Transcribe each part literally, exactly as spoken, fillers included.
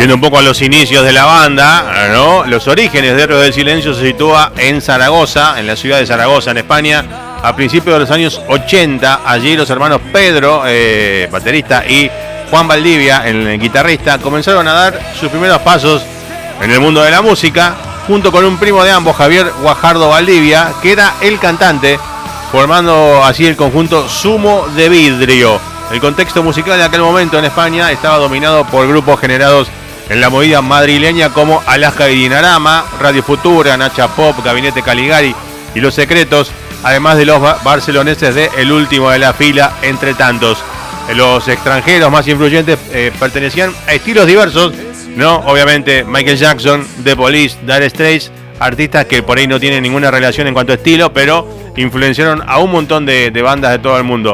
Volviendo un poco a los inicios de la banda, ¿no? Los orígenes de Héroes del Silencio se sitúa en Zaragoza, en la ciudad de Zaragoza, en España, a principios de los años ochenta. Allí los hermanos Pedro, eh, baterista, y Juan Valdivia, el guitarrista, comenzaron a dar sus primeros pasos en el mundo de la música, junto con un primo de ambos, Javier Guajardo Valdivia, que era el cantante, formando así el conjunto Zumo de Vidrio. El contexto musical de aquel momento en España estaba dominado por grupos generados en la movida madrileña como Alaska y Dinarama, Radio Futura, Nacha Pop, Gabinete Caligari y Los Secretos, además de los barceloneses de El Último de la Fila, entre tantos. Los extranjeros más influyentes eh, pertenecían a estilos diversos, ¿no? Obviamente Michael Jackson, The Police, Dire Straits, artistas que por ahí no tienen ninguna relación en cuanto a estilo, pero influenciaron a un montón de, de bandas de todo el mundo.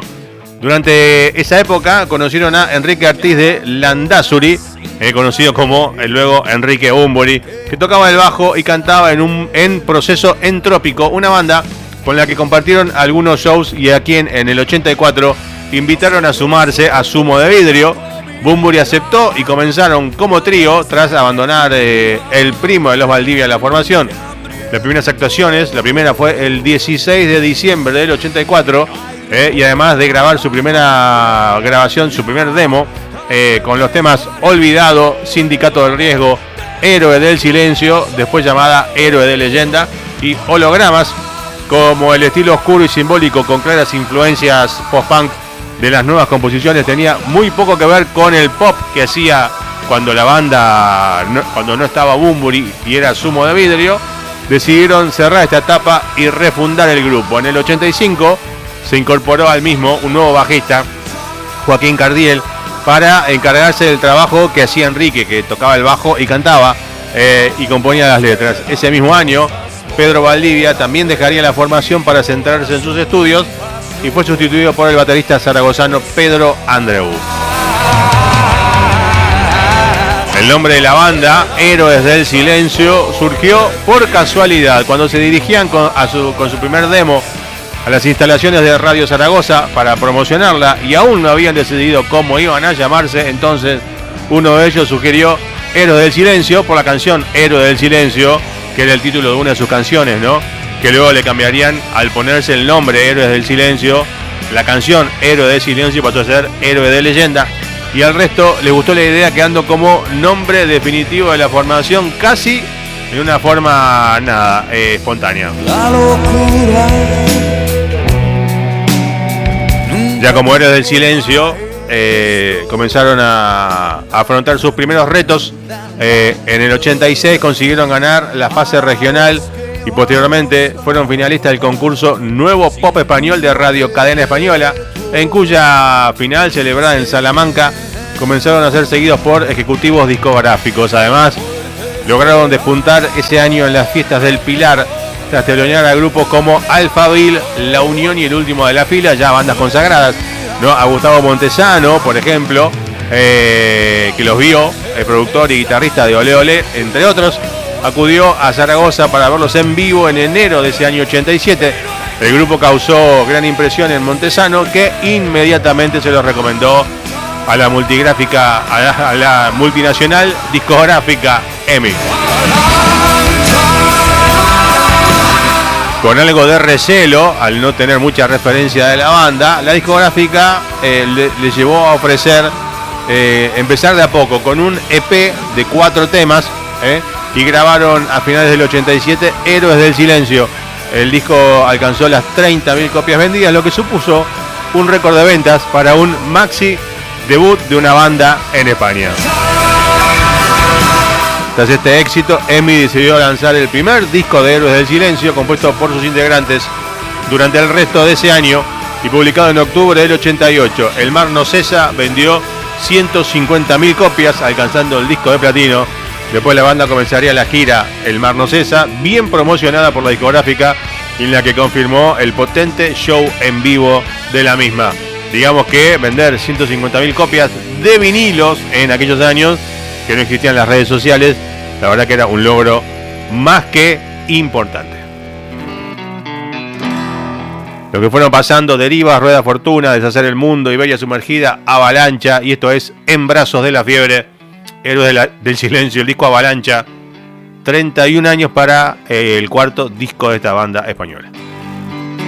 Durante esa época conocieron a Enrique Artiz de Landazuri, eh, conocido como el luego Enrique Bunbury, que tocaba el bajo y cantaba en un en Proceso Entrópico, una banda con la que compartieron algunos shows y a quien en el ochenta y cuatro invitaron a sumarse a Zumo de Vidrio. Bunbury aceptó y comenzaron como trío tras abandonar eh, el primo de los Valdivia la formación. Las primeras actuaciones, la primera fue el dieciséis de diciembre del ochenta y cuatro, eh, y además de grabar su primera grabación, su primer demo, eh, con los temas Olvidado, Sindicato del Riesgo, Héroe del Silencio, después llamada Héroe de Leyenda, y Hologramas, como el estilo oscuro y simbólico con claras influencias post-punk de las nuevas composiciones tenía muy poco que ver con el pop que hacía cuando la banda, no, cuando no estaba Bunbury y era Zumo de Vidrio. Decidieron cerrar esta etapa y refundar el grupo. En el ochenta y cinco se incorporó al mismo un nuevo bajista, Joaquín Cardiel, para encargarse del trabajo que hacía Enrique, que tocaba el bajo y cantaba eh, y componía las letras. Ese mismo año, Pedro Valdivia también dejaría la formación para centrarse en sus estudios y fue sustituido por el baterista zaragozano Pedro Andreu. El nombre de la banda, Héroes del Silencio, surgió por casualidad cuando se dirigían con, a su, con su primer demo a las instalaciones de Radio Zaragoza para promocionarla y aún no habían decidido cómo iban a llamarse. Entonces uno de ellos sugirió Héroes del Silencio por la canción Héroe del Silencio, que era el título de una de sus canciones, ¿no? Que luego le cambiarían al ponerse el nombre Héroes del Silencio. La canción Héroe del Silencio pasó a ser Héroe de Leyenda. Y al resto les gustó la idea, quedando como nombre definitivo de la formación, casi de una forma nada eh, espontánea. La locura. Ya como Héroes del Silencio, eh, comenzaron a, a afrontar sus primeros retos. Eh, en el ochenta y seis consiguieron ganar la fase regional y posteriormente fueron finalistas del concurso Nuevo Pop Español de Radio Cadena Española, en cuya final, celebrada en Salamanca, comenzaron a ser seguidos por ejecutivos discográficos. Además, lograron despuntar ese año en las fiestas del Pilar, tras telonear a grupos como Alphaville, La Unión y El Último de la Fila, ya bandas consagradas, ¿no? A Gustavo Montesano, por ejemplo, eh, que los vio, el productor y guitarrista de Ole Ole, entre otros, acudió a Zaragoza para verlos en vivo en enero de ese año ochenta y siete. El grupo causó gran impresión en Montesano, que inmediatamente se los recomendó a la multigráfica, a la, a la multinacional discográfica E M I. Con algo de recelo, al no tener mucha referencia de la banda, la discográfica eh, le, le llevó a ofrecer eh, empezar de a poco con un E P de cuatro temas, eh, y grabaron a finales del ochenta y siete Héroes del Silencio. El disco alcanzó las treinta mil copias vendidas, lo que supuso un récord de ventas para un maxi debut de una banda en España. Tras este éxito, E M I decidió lanzar el primer disco de Héroes del Silencio, compuesto por sus integrantes durante el resto de ese año y publicado en octubre del ochenta y ocho. El Mar No Cesa vendió ciento cincuenta mil copias, alcanzando el disco de platino. Después la banda comenzaría la gira El Mar No Cesa, bien promocionada por la discográfica, en la que confirmó el potente show en vivo de la misma. Digamos que vender ciento cincuenta mil copias de vinilos en aquellos años que no existían las redes sociales, la verdad que era un logro más que importante. Lo que fueron pasando: Derivas, Rueda Fortuna, Deshacer el Mundo, Iberia Sumergida, Avalancha, y esto es En Brazos de la Fiebre. Héroes de la, del Silencio, el disco Avalancha. treinta y un años para eh, el cuarto disco de esta banda española.